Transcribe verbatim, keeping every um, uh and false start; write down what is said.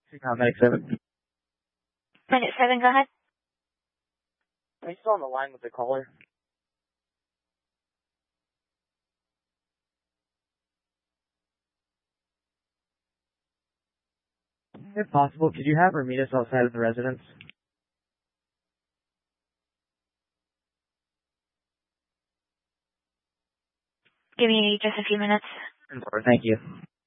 Uh, Medic seven. Medic seven, go ahead. Are you still on the line with the caller? If possible, could you have her meet us outside of the residence? Give me just a few minutes. Thank you.